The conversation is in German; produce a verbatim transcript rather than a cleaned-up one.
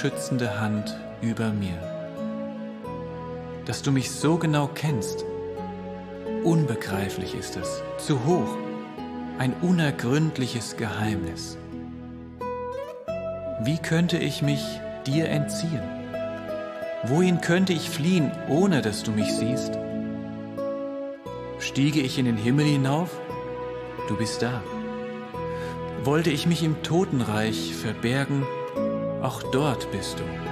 beschützende Hand über mir. Dass du mich so genau kennst, unbegreiflich ist es, zu hoch, ein unergründliches Geheimnis. Wie könnte ich mich dir entziehen? Wohin könnte ich fliehen, ohne dass du mich siehst? Stiege ich in den Himmel hinauf? Du bist da. Wollte ich mich im Totenreich verbergen? Auch dort bist du.